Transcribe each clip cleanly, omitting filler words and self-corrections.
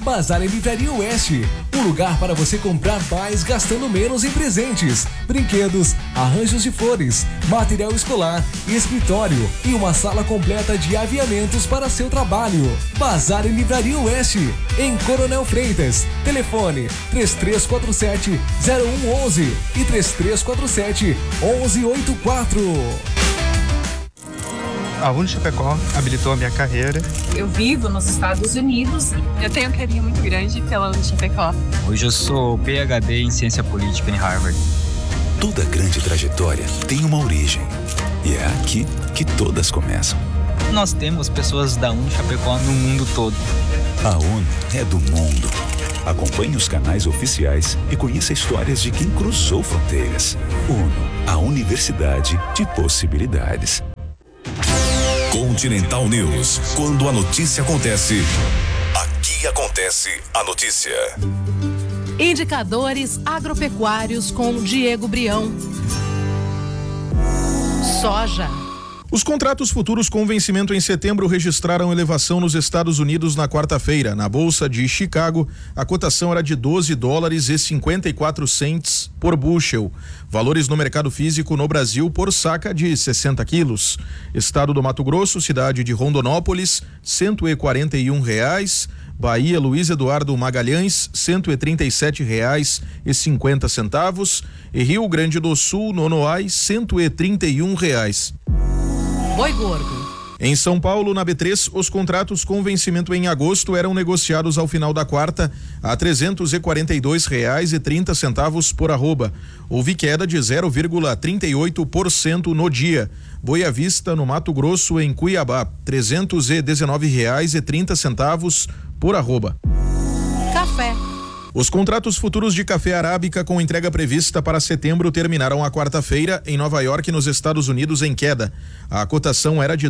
Bazar e Livraria Oeste, um lugar para você comprar mais gastando menos em presentes, brinquedos, arranjos de flores, material escolar, escritório e uma sala completa de aviamentos para seu trabalho. Bazar e Livraria Oeste, em Coronel Freitas. Telefone 3347-0111 e 3347-1184. A Unichapecó habilitou a minha carreira. Eu vivo nos Estados Unidos. Eu tenho um carinho muito grande pela Unichapecó. Hoje eu sou PhD em Ciência Política em Harvard. Toda grande trajetória tem uma origem. E é aqui que todas começam. Nós temos pessoas da Unichapecó no mundo todo. A ONU é do mundo. Acompanhe os canais oficiais e conheça histórias de quem cruzou fronteiras. ONU, a Universidade de Possibilidades. Continental News. Quando a notícia acontece, aqui acontece a notícia. Indicadores agropecuários com Diego Brião. Soja. Os contratos futuros com vencimento em setembro registraram elevação nos Estados Unidos na quarta-feira. Na Bolsa de Chicago, a cotação era de $12,54 por bushel. Valores no mercado físico no Brasil por saca de 60 quilos. Estado do Mato Grosso, cidade de Rondonópolis, R$141. Bahia, Luiz Eduardo Magalhães, R$137,50. E Rio Grande do Sul, Nonoai, R$131. Boi gordo. Em São Paulo, na B3, os contratos com vencimento em agosto eram negociados ao final da quarta a R$342,30 por arroba. Houve queda de 0,38% no dia. Boi à vista, no Mato Grosso, em Cuiabá, R$319,30 por arroba. Café. Os contratos futuros de café arábica com entrega prevista para setembro terminaram a quarta-feira em Nova York, nos Estados Unidos, em queda. A cotação era de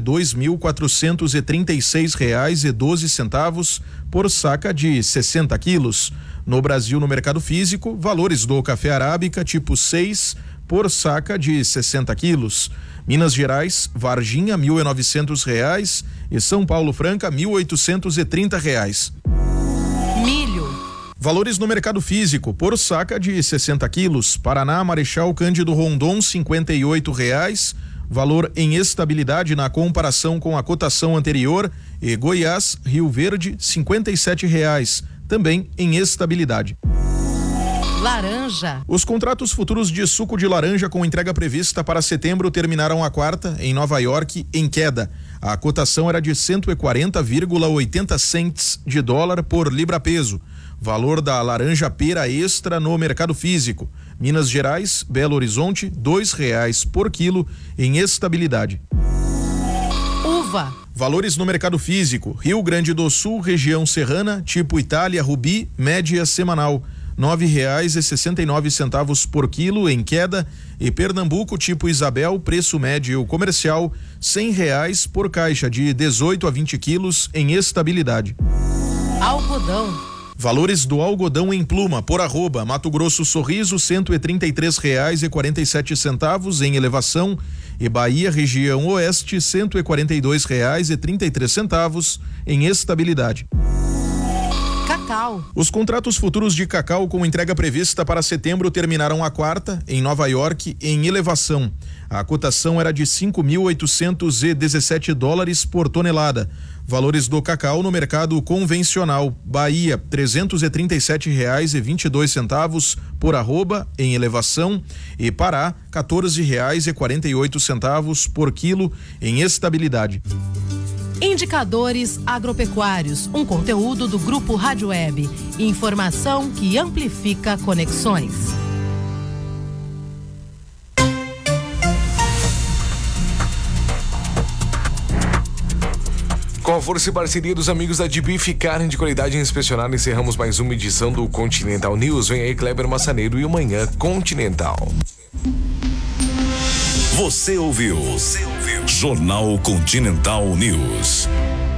R$2.436,12 por saca de 60 quilos. No Brasil, no mercado físico, valores do café arábica tipo 6 por saca de 60 quilos. Minas Gerais, Varginha, R$1.900 e São Paulo Franca, R$1.830. Valores no mercado físico, por saca de 60 quilos. Paraná, Marechal Cândido Rondon, R$58. Valor em estabilidade na comparação com a cotação anterior. E Goiás, Rio Verde, R$57. Também em estabilidade. Laranja. Os contratos futuros de suco de laranja com entrega prevista para setembro terminaram a quarta em Nova York em queda. A cotação era de 140,80 cents de dólar por libra-peso. Valor da laranja pera extra no mercado físico. Minas Gerais, Belo Horizonte, R$2 por quilo em estabilidade. Uva. Valores no mercado físico. Rio Grande do Sul, região serrana, tipo Itália, Rubi, média semanal. R$9,69 por quilo em queda. E Pernambuco, tipo Isabel, preço médio comercial, R$100 por caixa de 18 a 20 quilos em estabilidade. Algodão. Valores do algodão em pluma por arroba. Mato Grosso Sorriso, R$133,47 em elevação. E Bahia, região oeste, R$142,33 em estabilidade. Cacau. Os contratos futuros de cacau com entrega prevista para setembro terminaram a quarta em Nova York em elevação. A cotação era de $5.817 por tonelada. Valores do cacau no mercado convencional. Bahia, R$337,22 por arroba em elevação. E Pará, R$14,48 por quilo em estabilidade. Indicadores agropecuários, um conteúdo do Grupo Rádio Web. Informação que amplifica conexões. Com a força e parceria dos amigos da DB Carne de qualidade inspecionada, encerramos mais uma edição do Continental News. Vem aí Kleber Massaneiro e o Manhã Continental. Você ouviu Jornal Continental News.